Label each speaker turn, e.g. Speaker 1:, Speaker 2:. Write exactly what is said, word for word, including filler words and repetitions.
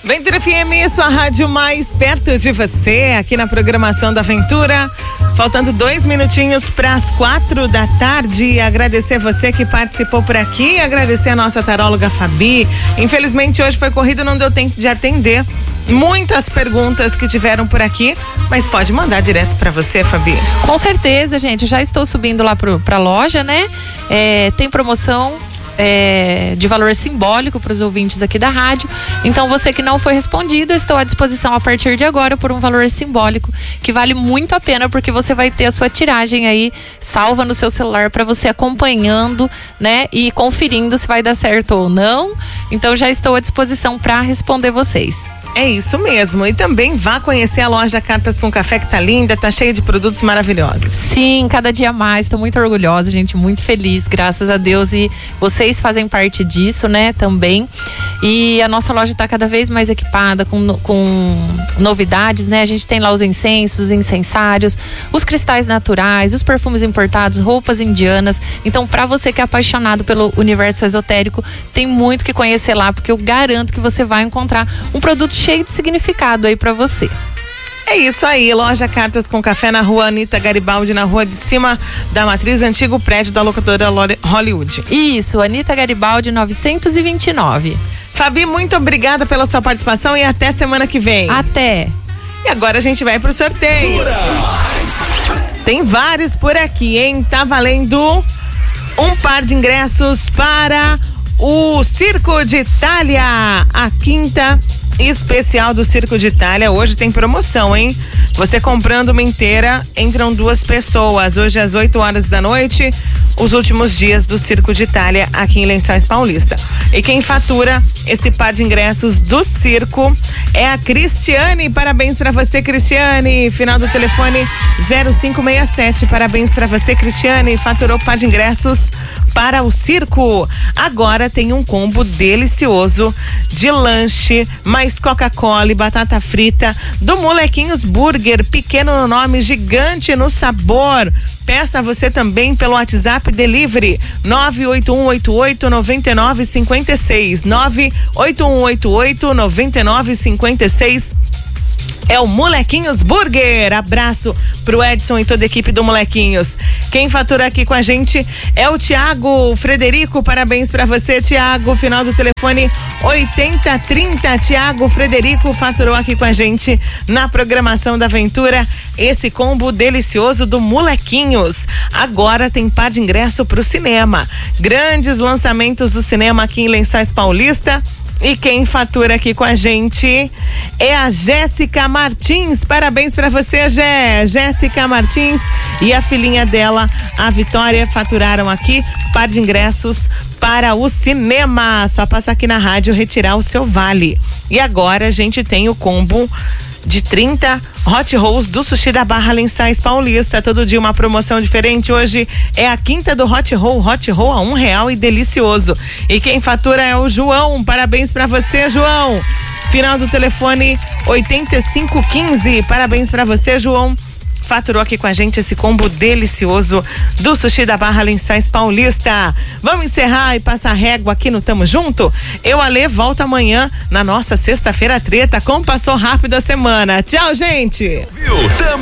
Speaker 1: Ventura F M, sua rádio mais perto de você, aqui na programação da Ventura. Faltando dois minutinhos para as quatro da tarde. Agradecer você que participou por aqui, agradecer a nossa taróloga Fabi. Infelizmente hoje foi corrido, não deu tempo de atender muitas perguntas que tiveram por aqui, mas pode mandar direto para você, Fabi.
Speaker 2: Com certeza, gente. Eu já estou subindo lá pro, pra loja, né? É, tem promoção. É, de valor simbólico para os ouvintes aqui da rádio. Então você que não foi respondido, eu estou à disposição a partir de agora por um valor simbólico que vale muito a pena, porque você vai ter a sua tiragem aí salva no seu celular para você acompanhando, né, e conferindo se vai dar certo ou não. Então já estou à disposição para responder vocês.
Speaker 1: É isso mesmo. E também vá conhecer a loja Cartas com Café, que tá linda, tá cheia de produtos maravilhosos.
Speaker 2: Sim, cada dia mais. Estou muito orgulhosa, gente, muito feliz, graças a Deus. E vocês fazem parte disso, né, também. E a nossa loja tá cada vez mais equipada com, com novidades, né? A gente tem lá os incensos, os incensários, os cristais naturais, os perfumes importados, roupas indianas. Então, para você que é apaixonado pelo universo esotérico, tem muito que conhecer lá, porque eu garanto que você vai encontrar um produto cheio de significado aí pra você.
Speaker 1: É isso aí, loja Cartas com Café na rua Anita Garibaldi, na rua de cima da Matriz, antigo prédio da locadora Hollywood.
Speaker 2: Isso, Anita Garibaldi novecentos e vinte e nove.
Speaker 1: Fabi, muito obrigada pela sua participação e até semana que vem.
Speaker 2: Até.
Speaker 1: E agora a gente vai pro sorteio. Tem vários por aqui, hein? Tá valendo um par de ingressos para o Circo de Itália, a quinta especial do Circo de Itália. Hoje tem promoção, hein? Você comprando uma inteira, entram duas pessoas. Hoje às oito horas da noite, os últimos dias do Circo de Itália aqui em Lençóis Paulista. E quem fatura esse par de ingressos do circo é a Cristiane. Parabéns pra você, Cristiane. Final do telefone zero cinco seis sete. Parabéns pra você, Cristiane. Faturou par de ingressos para o circo. Agora tem um combo delicioso de lanche, mais Coca-Cola e batata frita do Molequinhos Burger, pequeno no nome, gigante no sabor. Peça você também pelo WhatsApp Delivery nove oito um oito oito nove nove cinco seis, nove oito um oito oito nove nove cinco seis. É o Molequinhos Burger. Abraço pro Edson e toda a equipe do Molequinhos. Quem fatura aqui com a gente é o Tiago Frederico. Parabéns pra você, Tiago. Final do telefone oitenta trinta. Tiago Frederico faturou aqui com a gente na programação da Aventura esse combo delicioso do Molequinhos. Agora tem par de ingresso pro cinema. Grandes lançamentos do cinema aqui em Lençóis Paulista. E quem fatura aqui com a gente é a Jéssica Martins. Parabéns pra você, Jé. Jéssica Martins e a filhinha dela, a Vitória, faturaram aqui par de ingressos para o cinema. Só passar aqui na rádio, retirar o seu vale. E agora a gente tem o combo de trinta hot rolls do Sushi da Barra Lençóis Paulista. Todo dia uma promoção diferente. Hoje é a quinta do hot roll, hot roll a um real e delicioso. E quem fatura é o João. Parabéns pra você, João. Final do telefone oitenta e cinco quinze. Parabéns pra você, João. Faturou aqui com a gente esse combo delicioso do Sushi da Barra Lençóis Paulista. Vamos encerrar e passar régua aqui no Tamo Junto? Eu, Alê, volto amanhã na nossa sexta-feira treta. Como passou rápido a semana. Tchau, gente!